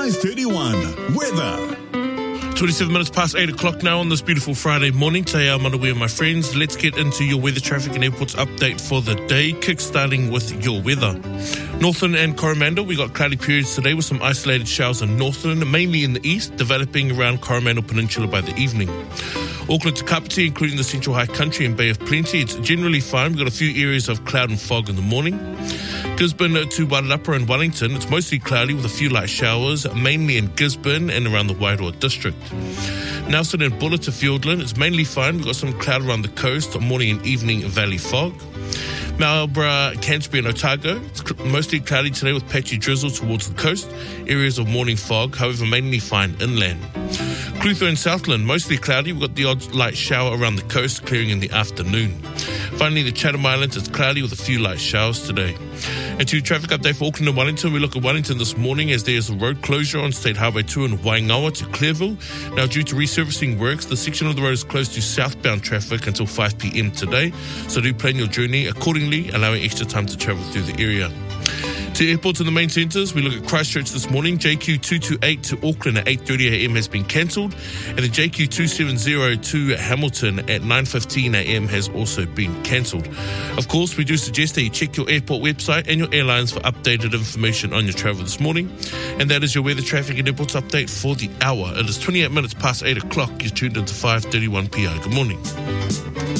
5:31. Weather. 27 minutes past 8 o'clock now on this beautiful Friday morning. Te ao Manawea, my friends. Let's get into your weather, traffic and airports update for the day, kick-starting with your weather. Northern and Coromandel, we got cloudy periods today with some isolated showers in Northern, mainly in the east, developing around Coromandel Peninsula by the evening. Auckland to Kapiti, including the Central High Country and Bay of Plenty, it's generally fine. We've got a few areas of cloud and fog in the morning. Gisborne to Wairarapa and Wellington, it's mostly cloudy with a few light showers, mainly in Gisborne and around the Wairoa district. Nelson and Buller to Fiordland, it's mainly fine. We've got some cloud around the coast, morning and evening valley fog. Marlborough, Canterbury and Otago, it's mostly cloudy today with patchy drizzle towards the coast. Areas of morning fog, however, mainly fine inland. Clutha and Southland, mostly cloudy. We've got the odd light shower around the coast, clearing in the afternoon. Finally, the Chatham Islands, it's cloudy with a few light showers today. And to traffic update for Auckland and Wellington, we look at Wellington this morning as there is a road closure on State Highway 2 in Waingawa to Clearville. Now, due to resurfacing works, the section of the road is closed to southbound traffic until 5 p.m. today. So do plan your journey accordingly, allowing extra time to travel through the area. To airports in the main centres, we look at Christchurch this morning. JQ228 to Auckland at 8:30 a.m. has been cancelled, and the JQ270 to Hamilton at 9:15 a.m. has also been cancelled. Of course, we do suggest that you check your airport website and your airlines for updated information on your travel this morning. And that is your weather, traffic and airports update for the hour. It is 28 minutes past 8 o'clock. You're tuned into 5:31 p.m. Good morning.